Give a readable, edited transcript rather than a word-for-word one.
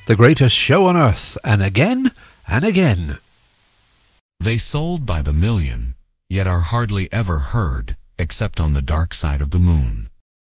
the greatest show on earth, and again and again. They sold by the million, yet are hardly ever heard, except on the dark side of the moon.